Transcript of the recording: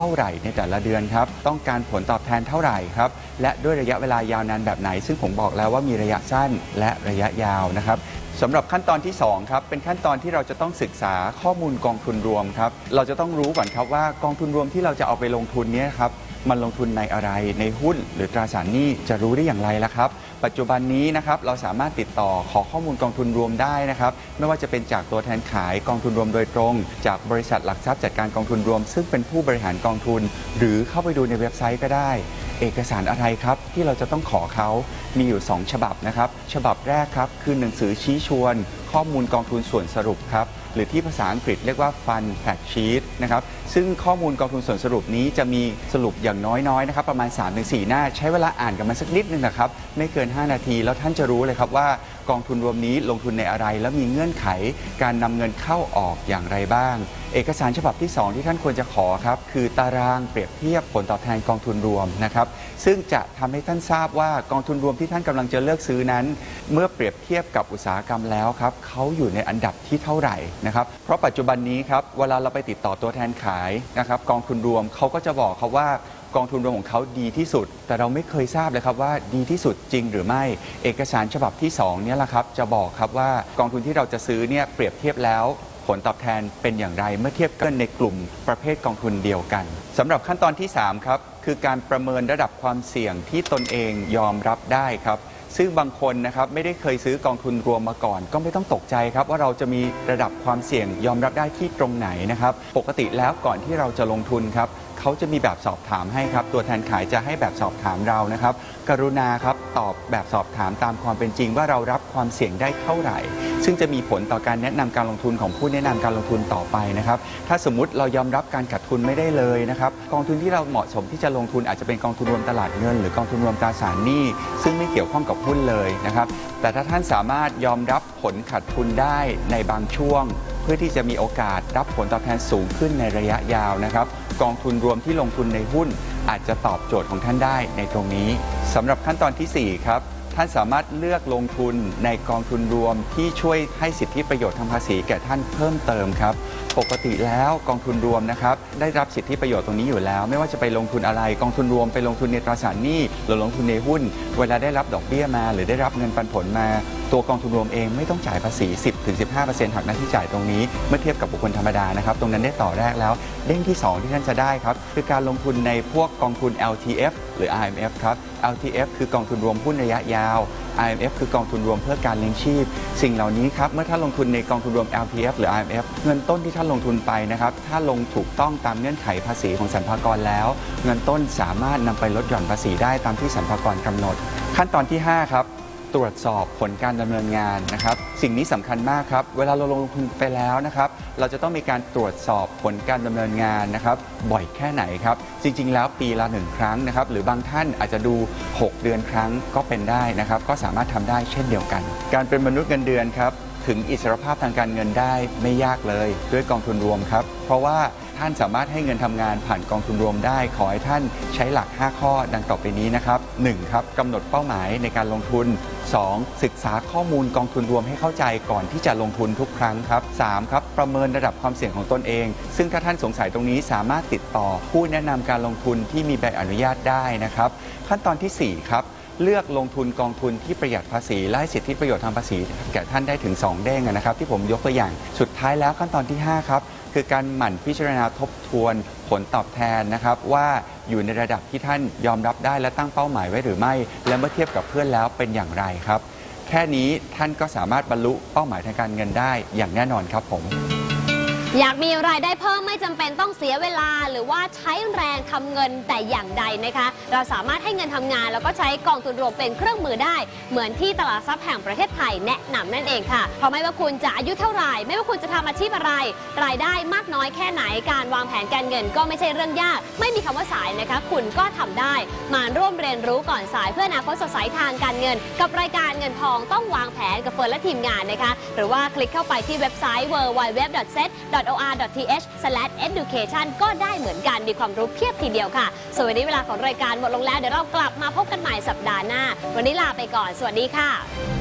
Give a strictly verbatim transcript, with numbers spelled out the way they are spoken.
เท่าไหร่ในแต่ละเดือนครับต้องการผลตอบแทนเท่าไหร่ครับและด้วยระยะเวลายาวนานแบบไหนซึ่งผมบอกแล้วว่ามีระยะสั้นและระยะยาวนะครับสำหรับขั้นตอนที่สองครับเป็นขั้นตอนที่เราจะต้องศึกษาข้อมูลกองทุนรวมครับเราจะต้องรู้ก่อนครับว่ากองทุนรวมที่เราจะเอาไปลงทุนนี้ครับมันลงทุนในอะไรในหุ้นหรือตราสารหนี้จะรู้ได้อย่างไรล่ะครับปัจจุบันนี้นะครับเราสามารถติดต่อขอข้อมูลกองทุนรวมได้นะครับไม่ว่าจะเป็นจากตัวแทนขายกองทุนรวมโดยตรงจากบริษัทหลักทรัพย์จัดการกองทุนรวมซึ่งเป็นผู้บริหารกองทุนหรือเข้าไปดูในเว็บไซต์ก็ได้เอกสารอะไรครับที่เราจะต้องขอเขามีอยู่สองฉบับนะครับฉบับแรกครับคือหนังสือชี้ชวนข้อมูลกองทุนส่วนสรุปครับหรือที่ภาษาอังกฤษเรียกว่า Fund Fact Sheet นะครับซึ่งข้อมูลกองทุนส่วนสรุปนี้จะมีสรุปอย่างน้อยๆนะครับประมาณ สามถึงสี่ หน้าใช้เวลาอ่านกันมาสักนิดนึงนะครับไม่เกินห้านาทีแล้วท่านจะรู้เลยครับว่ากองทุนรวมนี้ลงทุนในอะไรและมีเงื่อนไขการนำเงินเข้าออกอย่างไรบ้างเอกสารฉบับที่สองที่ท่านควรจะขอครับคือตารางเปรียบเทียบผลตอบแทนกองทุนรวมนะครับซึ่งจะทำให้ท่านทราบว่ากองทุนรวมที่ท่านกำลังจะเลือกซื้อนั้นเมื่อเปรียบเทียบกับอุตสาหกรรมแล้วครับเขาอยู่ในอันดับที่เท่าไหร่นะครับเพราะปัจจุบันนี้ครับเวลาเราไปติดต่อตัวแทนขายนะครับกองทุนรวมเขาก็จะบอกครับว่ากองทุนรวมของเขาดีที่สุดแต่เราไม่เคยทราบเลยครับว่าดีที่สุดจริงหรือไม่เอกสารฉบับที่สองเนี่ยแหละครับจะบอกครับว่ากองทุนที่เราจะซื้อเนี่ยเปรียบเทียบแล้วผลตอบแทนเป็นอย่างไรเมื่อเทียบกันในกลุ่มประเภทกองทุนเดียวกันสำหรับขั้นตอนที่สามครับคือการประเมินระดับความเสี่ยงที่ตนเองยอมรับได้ครับซึ่งบางคนนะครับไม่ได้เคยซื้อกองทุนรวมมาก่อนก็ไม่ต้องตกใจครับว่าเราจะมีระดับความเสี่ยงยอมรับได้ที่ตรงไหนนะครับปกติแล้วก่อนที่เราจะลงทุนครับเขาจะมีแบบสอบถามให้ครับตัวแทนขายจะให้แบบสอบถามเรานะครับกรุณาครับตอบแบบสอบถามตามความเป็นจริงว่าเรารับความเสี่ยงได้เท่าไหร่ซึ่งจะมีผลต่อการแนะนำการลงทุนของผู้แนะนำการลงทุนต่อไปนะครับถ้าสมมุติเรายอมรับการขาดทุนไม่ได้เลยนะครับกองทุนที่เราเหมาะสมที่จะลงทุนอาจจะเป็นกองทุนรวมตลาดเงินหรือกองทุนรวมตราสารหนี้ซึ่งไม่เกี่ยวข้องกับหุ้นเลยนะครับแต่ถ้าท่านสามารถยอมรับผลขาดทุนได้ในบางช่วงเพื่อที่จะมีโอกาสรับผลตอบแทนสูงขึ้นในระยะยาวนะครับกองทุนรวมที่ลงทุนในหุ้นอาจจะตอบโจทย์ของท่านได้ในตรงนี้สำหรับขั้นตอนที่สี่ครับท่านสามารถเลือกลงทุนในกองทุนรวมที่ช่วยให้สิทธิประโยชน์ทางภาษีแก่ท่านเพิ่มเติมครับปกติแล้วกองทุนรวมนะครับได้รับสิทธิประโยชน์ตรงนี้อยู่แล้วไม่ว่าจะไปลงทุนอะไรกองทุนรวมไปลงทุนในตราสารหนี้หรือลงทุนในหุ้นเวลาได้รับดอกเบี้ยมาหรือได้รับเงินปันผลมาตัวกองทุนรวมเองไม่ต้องจ่ายภาษี สิบถึงสิบห้าเปอร์เซ็นต์ หักหน้าที่จ่ายตรงนี้เมื่อเทียบกับบุคคลธรรมดานะครับตรงนั้นได้ต่อแรกแล้วเด้งที่สองที่ท่านจะได้ครับคือการลงทุนในพวกกองทุน แอล ที เอฟ หรือ อาร์ เอ็ม เอฟ ครับ แอล ที เอฟ คือกองทุนรวมหุ้นระยะยาว อาร์ เอ็ม เอฟ คือกองทุนรวมเพื่อการเลี้ยงชีพสิ่งเหล่านี้ครับเมื่อท่านลงทุนในกองทุนรวม แอล ที เอฟ หรือ อาร์ เอ็ม เอฟ เงินต้นที่ท่านลงทุนไปนะครับถ้าลงถูกต้องตามเงื่อนไขภาษีของสรรพากรแล้วเงินต้นสามารถนำไปลดหย่อนภาษีได้ตามที่สรรพากรกำหนดขั้นตอนที่ห้าครับตรวจสอบผลการดำเนินงานนะครับสิ่งนี้สำคัญมากครับเวลาเราลงทุนไปแล้วนะครับเราจะต้องมีการตรวจสอบผลการดำเนินงานนะครับบ่อยแค่ไหนครับจริงๆแล้วปีละหนึ่งครั้งนะครับหรือบางท่านอาจจะดูหกเดือนครั้งก็เป็นได้นะครับก็สามารถทำได้เช่นเดียวกันการเป็นมนุษย์เงินเดือนครับถึงอิสรภาพทางการเงินได้ไม่ยากเลยด้วยกองทุนรวมครับเพราะว่าท่านสามารถให้เงินทำงานผ่านกองทุนรวมได้ขอให้ท่านใช้หลักห้าข้อดังต่อไปนี้นะครับหนึ่งครับกำหนดเป้าหมายในการลงทุนสองศึกษาข้อมูลกองทุนรวมให้เข้าใจก่อนที่จะลงทุนทุกครั้งครับสามครับประเมินระดับความเสี่ยงของตนเองซึ่งถ้าท่านสงสัยตรงนี้สามารถติดต่อผู้แนะนำการลงทุนที่มีใบอนุญาตได้นะครับขั้นตอนที่สี่ครับเลือกลงทุนกองทุนที่ประหยัดภาษีและให้สิทธิประโยชน์ทางภาษีแก่ท่านได้ถึงสองเด้งนะครับที่ผมยกตัวอย่างสุดท้ายแล้วขั้นตอนที่ห้าครับคือการหมั่นพิจารณาทบทวนผลตอบแทนนะครับว่าอยู่ในระดับที่ท่านยอมรับได้และตั้งเป้าหมายไว้หรือไม่และเมื่อเทียบกับเพื่อนแล้วเป็นอย่างไรครับแค่นี้ท่านก็สามารถบรรลุเป้าหมายทางการเงินได้อย่างแน่นอนครับผมอยากมีรายได้เพิ่มไม่จำเป็นต้องเสียเวลาหรือว่าใช้แรงทำเงินแต่อย่างใดนะคะเราสามารถให้เงินทำงานแล้วก็ใช้กองทุนรวมเป็นเครื่องมือได้เหมือนที่ตลาดทรัพย์แห่งประเทศไทยแนะนำนั่นเองค่ะเพราะไม่ว่าคุณจะอายุเท่าไหร่ไม่ว่าคุณจะทำอาชีพอะไรรายได้มากน้อยแค่ไหนการวางแผนการเงินก็ไม่ใช่เรื่องยากไม่มีคำว่าสายนะคะคุณก็ทำได้มาร่วมเรียนรู้ก่อนสายเพื่ออนาคตสดใสทางการเงินกับรายการเงินทองต้องวางแผนกับเฟิร์นและทีมงานนะคะหรือว่าคลิกเข้าไปที่เว็บไซต์ ดับเบิลยู ดับเบิลยู ดับเบิลยู ดอท เซ็ต ดอท โอ อาร์ ดอท ที เอช สแลช เอดูเคชัน ก็ได้เหมือนกันมีความรู้เพียบทีเดียวค่ะส่วนวันนี้เวลาของรายการหมดลงแล้วเดี๋ยวเรากลับมาพบกันใหม่สัปดาห์หน้าวันนี้ลาไปก่อนสวัสดีค่ะ